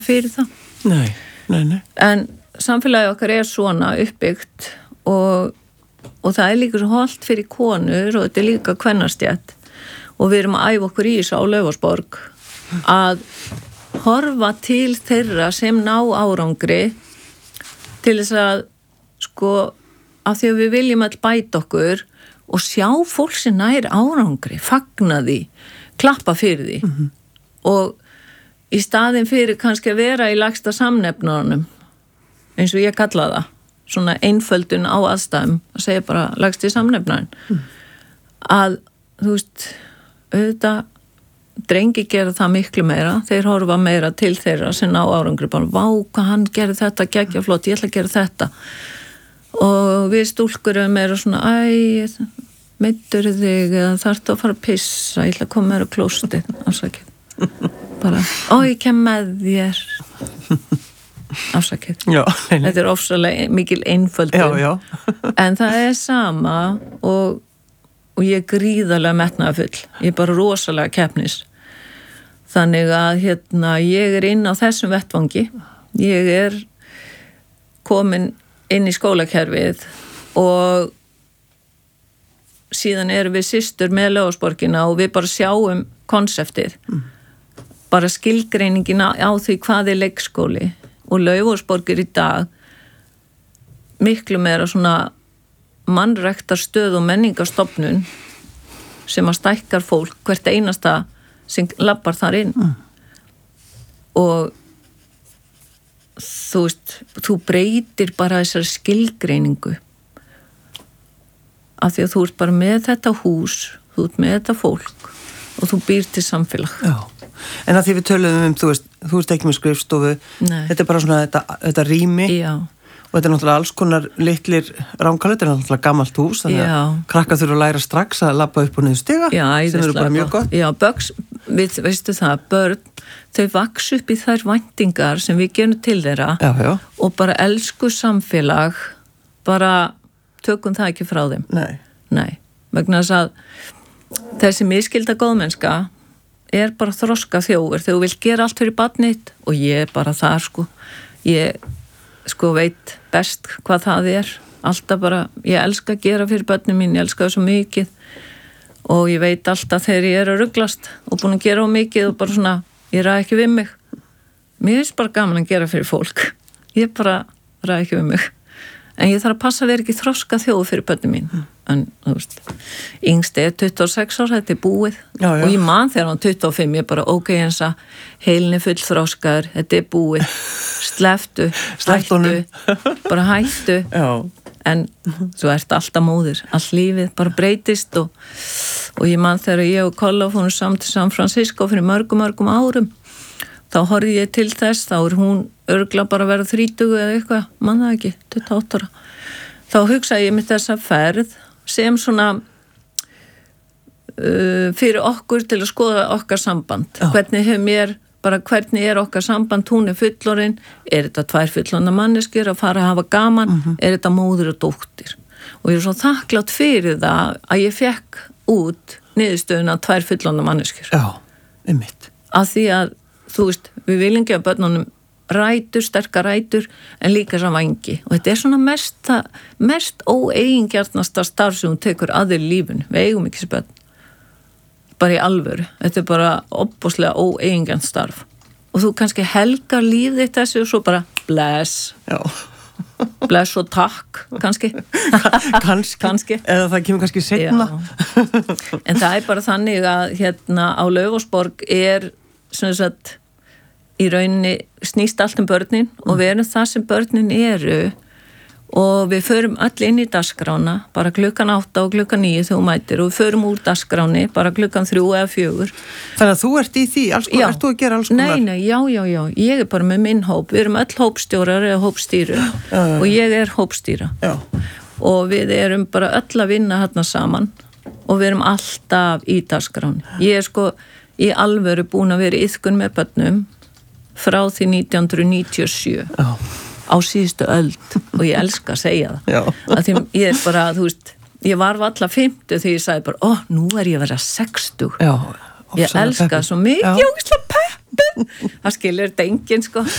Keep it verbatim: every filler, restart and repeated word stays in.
fyrir það. Nei, nei, nei. En samfélagi okkar er svona uppbyggt og, og það er líka svo holdt fyrir konur og þetta er líka kvennastjætt og við erum að æfa okkur í þessu á Laufásborg að horfa til þeirra sem ná árangri til þess að sko af því að við viljum all bæta okkur og sjá fólk sem nær árangri, fagna því, klappa fyrir því mm-hmm. og í staðin fyrir kannski að vera í lægsta samnefnunum eins og ég kalla það svona einföldun á aðstæðum að segja bara lægsti samnefnarinn mm. að þú veist auðvitað drengi gera það miklu meira þeir horfa meira til þeirra sem ná árangri bara vá hvað hann gerði þetta geggja flott, ég ætla að gera þetta og við stúlkur erum meira svona æ, meiddur þig eða þarftu að fara að pissa ég ætla að koma meira á klóstið afsakið bara, ó ég kem með þér afsakið já, þetta er ofsalega mikil einföldun já, já. en það er sama og, og ég er gríðarlega metnaðarfull ég er bara rosalega keppnis þannig að hérna ég er inn á þessum vettvangi ég er komin inn í skólakerfið og síðan erum við systur með Laufásborgina og við bara sjáum konseptið mm. bara skilgreiningina á því hvað er leikskóli og Laufásborg er í dag miklu meira svona mannræktar stöð og menningarstofnun sem að stækkar fólk hvert einasta sem labbar þar inn mm. og þú veist, þú breytir bara þessari skilgreiningu af því að þú ert bara með þetta hús, þú ert með þetta fólk og þú býr til samfélag. Já, en að því við töluðum um, þú veist, þú ert ekki með skrifstofu, Nei. Þetta er bara svona þetta, þetta rými Já. Og þetta er náttúrulega alls konar litlir rangalut, þetta er náttúrulega gammalt hús, þannig Já. að krakka þurfa að læra strax að labba upp og niður stiga, Já, sem eru bara mjög gott. Já, böks, við, veistu það, börn, þau vaks upp í þær væntingar sem við gerum til þeirra já, já. og bara elsku samfélag, bara tökum það ekki frá þeim. Nei. Nei, vegna þess að þessi miskilda góðmennska er bara þroska þjófur, þegar þú vilt gera allt fyrir barnið og ég er bara þar sko, ég sko veit best hvað það er alltaf bara, ég elska að gera fyrir börnum mín, ég elska það svo mikið og ég veit alltaf þegar ég er að ruglast og búin að gera á mikið og bara svona, ég ræði ekki við mig mér finnst bara gaman að gera fyrir fólk ég bara ræði ekki við mig en ég þarf að passa að vera ekki þroska þjóð fyrir börnum mín mm. en þú veist, yngsti er tuttugu og sex ára, þetta er búið já, já. og ég man þegar hann tuttugu og fimm, ég bara ok, eins að heilin er full þroskaður, þetta er búið sleftu, hættu bara hættu já. en þú ert alltaf móðir allt lífið bara breytist og, og ég man þegar ég og Kolla fórum saman til San Francisco fyrir mörgum, mörgum árum þá horfði ég til þess, þá er hún örgla bara að vera þrítugu eða eitthvað, mann það ekki, tuttugu og átta ára. Þá hugsaði ég mitt þessa ferð sem svona uh, fyrir okkur til að skoða okkar samband. Já. Hvernig hefur mér, bara hvernig er okkar samband, hún er fullorinn, er þetta tvær fullorðna manneskjur að fara að hafa gaman, mm-hmm. er þetta móðir og dóttir. Og ég er svo þakklátt fyrir það að ég fekk út niðurstöðuna tvær fullorðna manneskjur. Já, einmitt. Af því að þú veist, við viljum gefa börnunum rætur, sterkar rætur, en líka sem vangi. Og þetta er svona mest, mest óeigingjarnasta starf sem hún tekur aðeins lífun. Við eigum ekki sem börn. Bara í alvöru. Þetta er bara opbóðslega óeigingjarnt starf. Og þú kannski helgar líf þitt þessu og svo bara bless. Já. Bless og takk, kannski. kannski. kannski. Eða það kemur kannski seinna. En það er bara þannig að hérna á Laufásborg er sem sagt í rauninni snýst allt um börnin og við erum það sem börnin eru og við förum öll inn í dagskrána bara klukkan átta og klukkan níu þegar þú mætir og við förum úr dagskráni bara klukkan þrjú eða fjögur. Þannig að þú ert í því, alls konar, ert þú að gera alls konar? Nei, nei, já, já, já, ég er bara með minn hóp, við erum öll hópstjórar eða hópstýru já, já, já. Og ég er hópstýra já. Og við erum bara öll að vinna hérna saman og við erum alltaf í dagskráni. Ég er sko í alvöru búin að vera í iðkun með börnum frá því nítján hundruð níutíu og sjö Já. Á síðustu öld og ég elska að segja það Já. Að því ég er bara, þú veist ég var valla fimmtug þegar ég sagði bara ó, nú er ég að vera sextug Já, ég elska svo mikið ógeðslega peppu það skilur þetta enginn sko